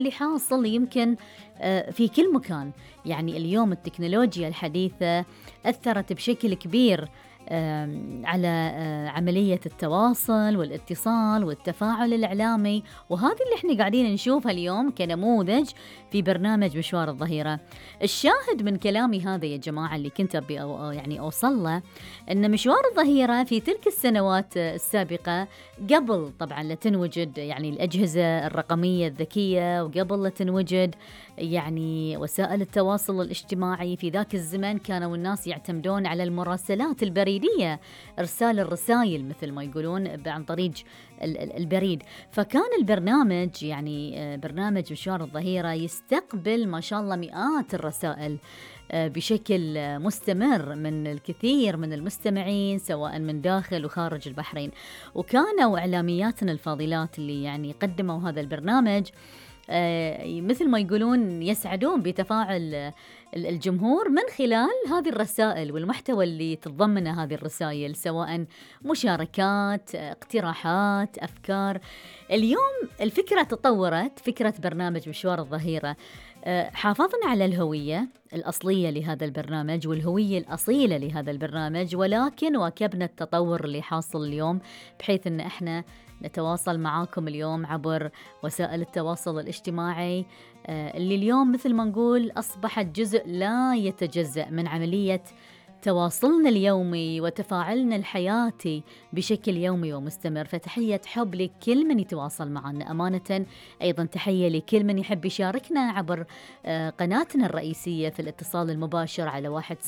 اللي حاصل يمكن في كل مكان. يعني اليوم التكنولوجيا الحديثة أثرت بشكل كبير على عملية التواصل والاتصال والتفاعل الإعلامي، وهذه اللي احنا قاعدين نشوفها اليوم كنموذج في برنامج مشوار الظهيرة. الشاهد من كلامي هذا يا جماعة اللي كنت أبي يعني أوصل له، أن مشوار الظهيرة في تلك السنوات السابقة، قبل طبعا لا تنوجد يعني الأجهزة الرقمية الذكية، وقبل لا تنوجد يعني وسائل التواصل الاجتماعي، في ذاك الزمن كانوا الناس يعتمدون على المراسلات البريدية، إرسال الرسائل مثل ما يقولون عن طريق البريد. فكان البرنامج يعني برنامج مشوار الظهيرة يستقبل ما شاء الله مئات الرسائل بشكل مستمر من الكثير من المستمعين، سواء من داخل وخارج البحرين. وكانوا إعلامياتنا الفاضلات اللي يعني قدموا هذا البرنامج مثل ما يقولون يسعدون بتفاعل الجمهور من خلال هذه الرسائل والمحتوى اللي تتضمنه هذه الرسائل، سواء مشاركات، اقتراحات، أفكار. اليوم الفكرة تطورت، فكرة برنامج مشوار الظهيرة. حافظنا على الهوية الأصلية لهذا البرنامج والهوية الأصيلة لهذا البرنامج، ولكن واكبنا التطور اللي حاصل اليوم، بحيث أن احنا نتواصل معاكم اليوم عبر وسائل التواصل الاجتماعي، اللي اليوم مثل ما نقول أصبحت جزء لا يتجزأ من عملية تواصلنا اليومي وتفاعلنا الحياتي بشكل يومي ومستمر. فتحية حب لكل من يتواصل معنا أمانة، أيضا تحية لكل من يحب يشاركنا عبر قناتنا الرئيسية في الاتصال المباشر على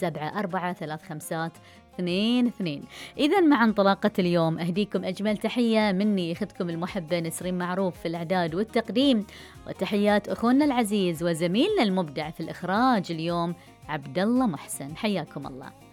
174-35-22. إذا مع انطلاقة اليوم أهديكم أجمل تحية مني أختكم المحبة نسرين معروف في الإعداد والتقديم، وتحيات أخونا العزيز وزميلنا المبدع في الإخراج اليوم عبد الله محسن. حياكم الله.